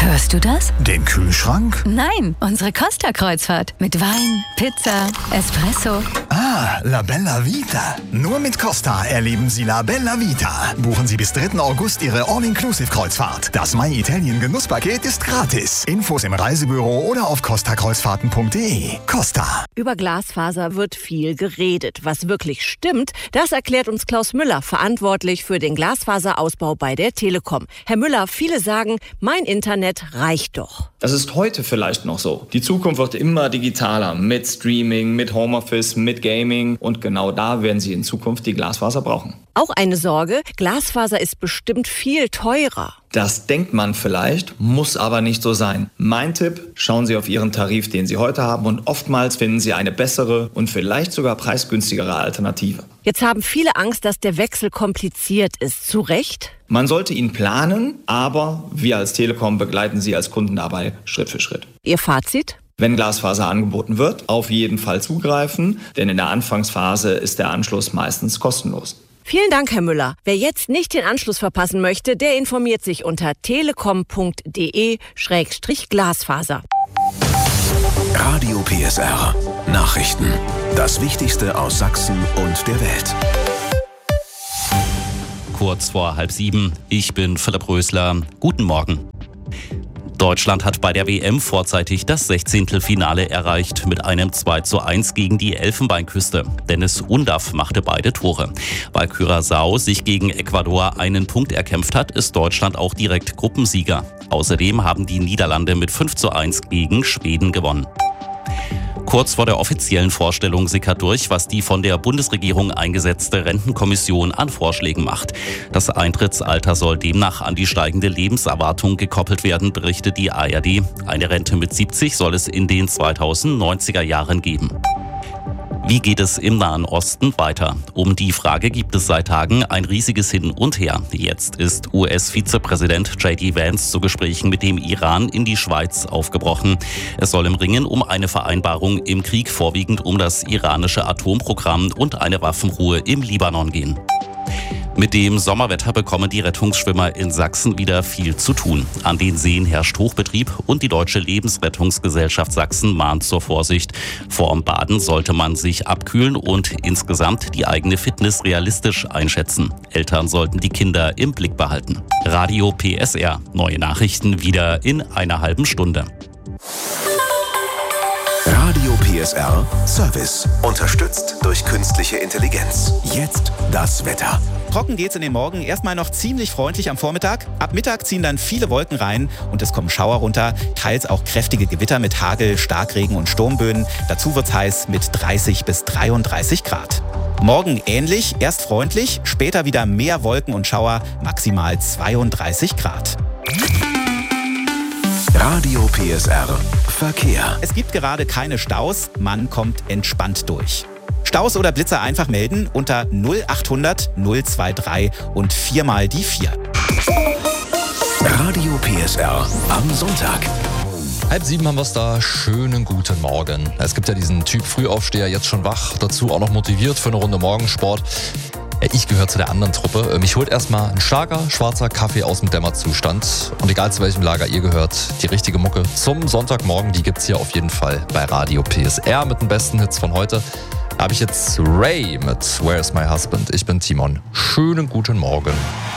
Hörst du das? Den Kühlschrank? Nein, unsere Costa-Kreuzfahrt. Mit Wein, Pizza, Espresso. Ah, La Bella Vita. Nur mit Costa erleben Sie La Bella Vita. Buchen Sie bis 3. August Ihre All-Inclusive-Kreuzfahrt. Das My Italien Genusspaket ist gratis. Infos im Reisebüro oder auf costakreuzfahrten.de. Costa. Über Glasfaser wird viel geredet. Was wirklich stimmt, das erklärt uns Klaus Müller, verantwortlich für den Glasfaserausbau bei der Telekom. Herr Müller, viele sagen, mein Internet reicht doch. Das ist heute vielleicht noch so. Die Zukunft wird immer digitaler mit Streaming, mit Homeoffice, mit Gaming und genau da werden Sie in Zukunft die Glasfaser brauchen. Auch eine Sorge, Glasfaser ist bestimmt viel teurer. Das denkt man vielleicht, muss aber nicht so sein. Mein Tipp, schauen Sie auf Ihren Tarif, den Sie heute haben und oftmals finden Sie eine bessere und vielleicht sogar preisgünstigere Alternative. Jetzt haben viele Angst, dass der Wechsel kompliziert ist. Zu Recht? Man sollte ihn planen, aber wir als Telekom begleiten Sie als Kunden dabei Schritt für Schritt. Ihr Fazit? Wenn Glasfaser angeboten wird, auf jeden Fall zugreifen, denn in der Anfangsphase ist der Anschluss meistens kostenlos. Vielen Dank, Herr Müller. Wer jetzt nicht den Anschluss verpassen möchte, der informiert sich unter telekom.de/Glasfaser. Radio PSR. Nachrichten. Das Wichtigste aus Sachsen und der Welt. Kurz vor 6:30. Ich bin Philipp Rösler. Guten Morgen. Deutschland hat bei der WM vorzeitig das 16. Finale erreicht mit einem 2:1 gegen die Elfenbeinküste. Dennis Undaff machte beide Tore. Weil Curaçao sich gegen Ecuador einen Punkt erkämpft hat, ist Deutschland auch direkt Gruppensieger. Außerdem haben die Niederlande mit 5:1 gegen Schweden gewonnen. Kurz vor der offiziellen Vorstellung sickert durch, was die von der Bundesregierung eingesetzte Rentenkommission an Vorschlägen macht. Das Eintrittsalter soll demnach an die steigende Lebenserwartung gekoppelt werden, berichtet die ARD. Eine Rente mit 70 soll es in den 2090er Jahren geben. Wie geht es im Nahen Osten weiter? Um die Frage gibt es seit Tagen ein riesiges Hin und Her. Jetzt ist US-Vizepräsident J.D. Vance zu Gesprächen mit dem Iran in die Schweiz aufgebrochen. Es soll im Ringen um eine Vereinbarung im Krieg vorwiegend um das iranische Atomprogramm und eine Waffenruhe im Libanon gehen. Mit dem Sommerwetter bekommen die Rettungsschwimmer in Sachsen wieder viel zu tun. An den Seen herrscht Hochbetrieb und die Deutsche Lebensrettungsgesellschaft Sachsen mahnt zur Vorsicht. Vorm Baden sollte man sich abkühlen und insgesamt die eigene Fitness realistisch einschätzen. Eltern sollten die Kinder im Blick behalten. Radio PSR. Neue Nachrichten wieder in einer halben Stunde. Radio PSR Service. Unterstützt durch künstliche Intelligenz. Jetzt das Wetter. Trocken geht's in den Morgen. Erstmal noch ziemlich freundlich am Vormittag. Ab Mittag ziehen dann viele Wolken rein und es kommen Schauer runter. Teils auch kräftige Gewitter mit Hagel, Starkregen und Sturmböen. Dazu wird's heiß mit 30 bis 33 Grad. Morgen ähnlich, erst freundlich, später wieder mehr Wolken und Schauer, maximal 32 Grad. Radio PSR Verkehr. Es gibt gerade keine Staus, man kommt entspannt durch. Staus oder Blitzer einfach melden unter 0800 023 und 4 mal die 4. Radio PSR am Sonntag. 6:30 haben wir es da. Schönen guten Morgen. Es gibt ja diesen Typ Frühaufsteher, jetzt schon wach, dazu auch noch motiviert für eine Runde Morgensport. Ich gehöre zu der anderen Truppe. Mich holt erstmal ein starker, schwarzer Kaffee aus dem Dämmerzustand. Und egal zu welchem Lager ihr gehört, die richtige Mucke zum Sonntagmorgen, die gibt's hier auf jeden Fall bei Radio PSR mit den besten Hits von heute. Da habe ich jetzt Ray mit Where's My Husband? Ich bin Timon. Schönen guten Morgen.